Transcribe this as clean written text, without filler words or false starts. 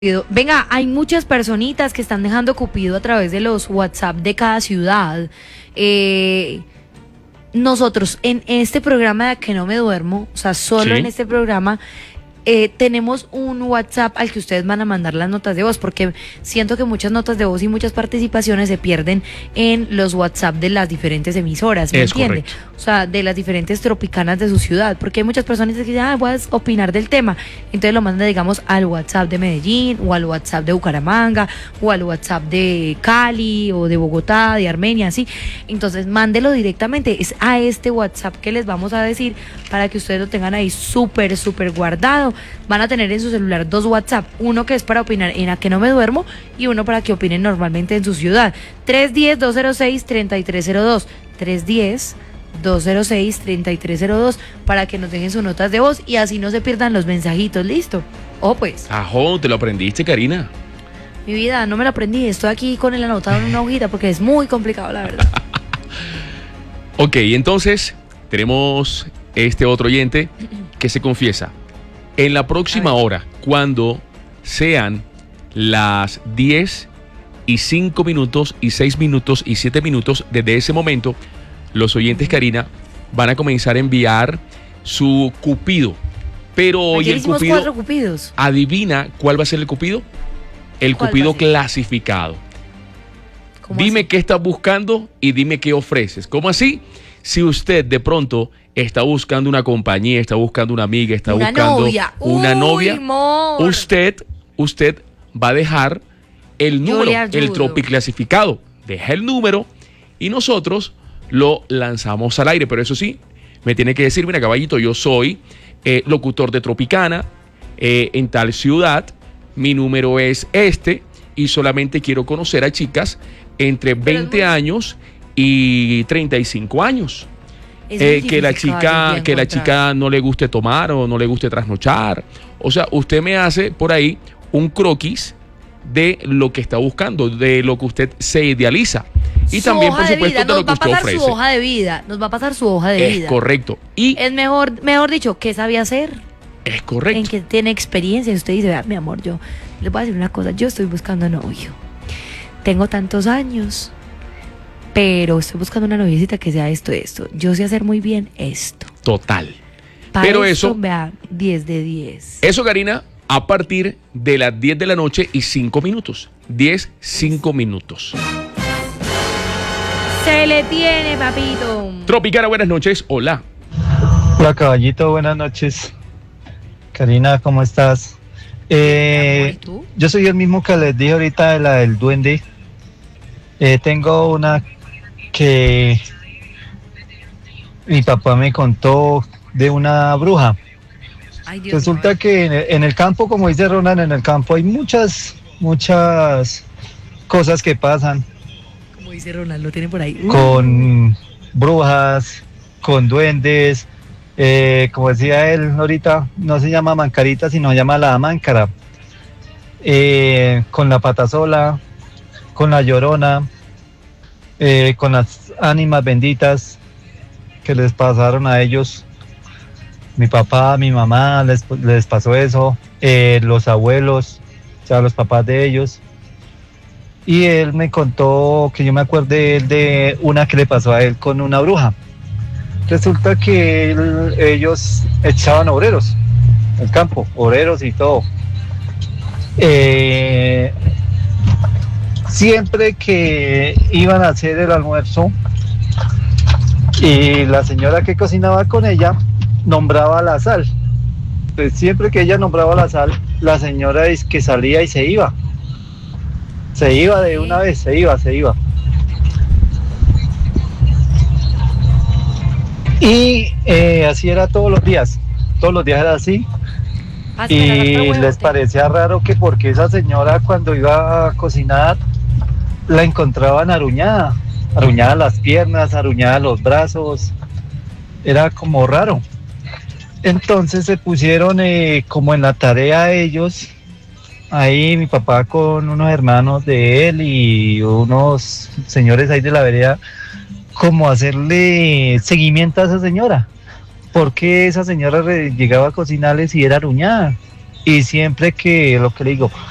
Venga, hay muchas personitas que están dejando Cupido a través de los WhatsApp de cada ciudad. Nosotros en este programa de Que No Me Duermo, o sea, solo en este programa, tenemos un WhatsApp al que ustedes van a mandar las notas de voz, porque siento que muchas notas de voz y muchas participaciones se pierden en los WhatsApp de las diferentes emisoras, ¿me entiende? Correcto. O sea, de las diferentes tropicanas de su ciudad, porque hay muchas personas que dicen, voy a opinar del tema, entonces lo mandan, digamos, al WhatsApp de Medellín, o al WhatsApp de Bucaramanga, o al WhatsApp de Cali, o de Bogotá, de Armenia, así. Entonces, mándelo directamente, es a este WhatsApp que les vamos a decir, para que ustedes lo tengan ahí súper guardado. Van a tener en su celular dos WhatsApp, uno que es para opinar en A Que No Me Duermo y uno para que opinen normalmente en su ciudad. 310-206-3302, 310-206-3302, para que nos dejen sus notas de voz y así no se pierdan los mensajitos. ¿Listo? Pues. Ajó, ¿te lo aprendiste, Karina? Mi vida, no me lo aprendí, estoy aquí con el anotado en una hojita porque es muy complicado, la verdad. Ok, entonces tenemos este otro oyente que se confiesa. En la próxima hora, cuando sean las 10:05 y 6 minutos y 7 minutos, desde ese momento, los oyentes, Karina, van a comenzar a enviar su cupido. Pero hoy el cupido, 4 cupidos. ¿Adivina cuál va a ser el cupido? El cupido clasificado. Dime qué estás buscando y dime qué ofreces. ¿Cómo así? Si usted de pronto está buscando una compañía, está buscando una amiga, está buscando una novia, usted va a dejar el número, el tropiclasificado. Deja el número y nosotros lo lanzamos al aire. Pero eso sí, me tiene que decir, mira, caballito, yo soy locutor de Tropicana en tal ciudad, mi número es este y solamente quiero conocer a chicas entre 20 años y 35 años. Que la chica no le guste tomar o no le guste trasnochar. O sea, usted me hace por ahí un croquis de lo que está buscando, de lo que usted se idealiza. Y también, por supuesto, de lo que usted ofrece. Nos va a pasar su hoja de vida. Es correcto. Y es mejor dicho, ¿qué sabe hacer? Es correcto. En que tiene experiencia. Y usted dice, vea, mi amor, yo le voy a decir una cosa, yo estoy buscando novio. Tengo tantos años, pero estoy buscando una noviecita que sea esto. Yo sé hacer muy bien esto. Total. Pero eso, vea, 10 de 10. Eso, Karina, a partir de las 10 de la noche y 5 minutos. 5 minutos. Se le tiene, papito. Tropicana, buenas noches. Hola. Hola, caballito, buenas noches. Karina, ¿cómo estás? Yo soy el mismo que les dije ahorita de la del duende. Tengo una que mi papá me contó de una bruja. Resulta que en el campo, como dice Ronald, en el campo hay muchas cosas que pasan. Como dice Ronald, lo tiene por ahí. Con brujas, con duendes. Como decía él ahorita, no se llama mancarita, sino se llama la máncara. Con la patasola, con la llorona, con las ánimas benditas que les pasaron a ellos. Mi papá, mi mamá les pasó eso, los abuelos, o sea, los papás de ellos. Y él me contó que yo me acuerdé de una que le pasó a él con una bruja. Resulta que ellos echaban obreros en el campo, obreros y todo. Siempre que iban a hacer el almuerzo y la señora que cocinaba con ella nombraba la sal. Pues siempre que ella nombraba la sal, la señora es que salía y se iba. Se iba de una vez, se iba. Y así era todos los días era así. Y les parecía raro que porque esa señora cuando iba a cocinar la encontraban aruñada las piernas, aruñada los brazos, era como raro. Entonces se pusieron como en la tarea ellos, ahí mi papá con unos hermanos de él y unos señores ahí de la vereda, como hacerle seguimiento a esa señora, porque esa señora llegaba a cocinarles y era aruñada, y siempre que, lo que le digo,